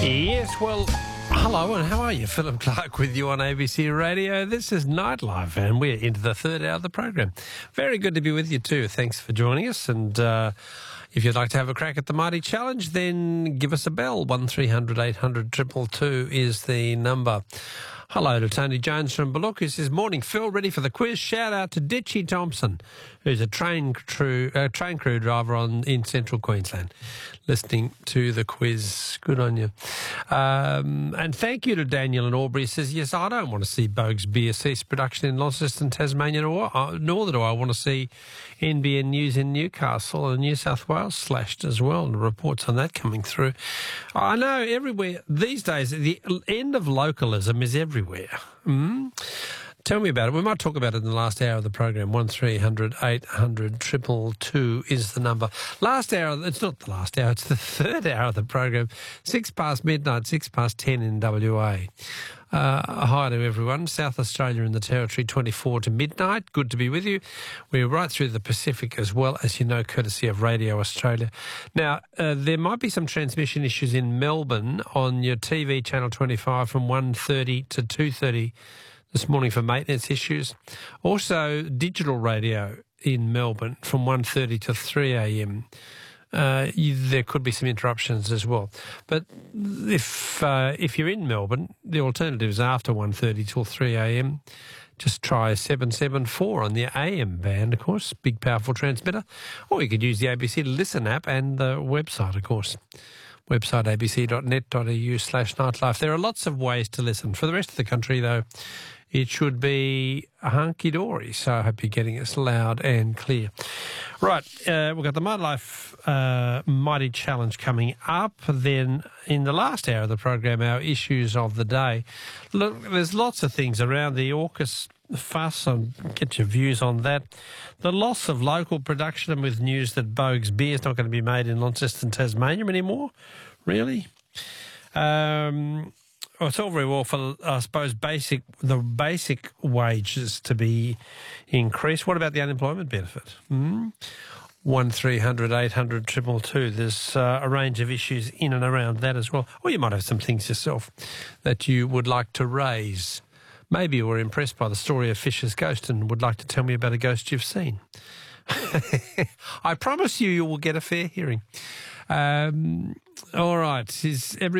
Yes, well, hello and how are you? Philip Clark with you on ABC Radio. This is Nightlife and we're into the third hour of the program. Very good to be with you too. Thanks for joining us. And if you'd like to have a crack at the Mighty Challenge, then give us a bell. 1300 800 222 is the number. Hello to Tony Jones from Ballook, who says, "Morning, Phil, ready for the quiz?" Shout out to Ditchy Thompson, who's a train crew driver in Central Queensland, listening to the quiz. Good on you. And thank you to Daniel in Albury. He says, "Yes, I don't want to see Boag's Beer cease production in Launceston, Tasmania, nor do I want to see NBN News in Newcastle and New South Wales slashed as well." And reports on that coming through. I know everywhere these days, the end of localism is everywhere. Tell me about it. We might talk about it in the last hour of the program. 1300 800 222 is the number. Last hour, it's not the last hour, it's the third hour of the program. 6 past midnight, 6 past 10 in WA. Hi to everyone. South Australia in the Territory, 24 to midnight. Good to be with you. We're right through the Pacific as well, as you know, courtesy of Radio Australia. Now, there might be some transmission issues in Melbourne on your TV, Channel 25, from 1:30 to 2:30 this morning for maintenance issues. Also, digital radio in Melbourne from 1:30 to 3 a.m. There could be some interruptions as well. But if you're in Melbourne, the alternative is after 1:30 till 3 a.m. Just try 774 on the AM band, of course, big powerful transmitter. Or you could use the ABC Listen app and the website, of course. Website abc.net.au/nightlife. There are lots of ways to listen. For the rest of the country, though, it should be hunky-dory, so I hope you're getting us loud and clear. Right, we've got the Mighty Challenge coming up. Then in the last hour of the program, our issues of the day. Look, there's lots of things around the AUKUS fuss. I'll get your views on that. The loss of local production with news that Boag's Beer is not going to be made in Launceston, Tasmania anymore. Really? It's all very well for, I suppose, the basic wages to be increased. What about the unemployment benefit? 1300 800 222. There's a range of issues in and around that as well. Or you might have some things yourself that you would like to raise. Maybe you were impressed by the story of Fisher's Ghost and would like to tell me about a ghost you've seen. I promise you will get a fair hearing. All right.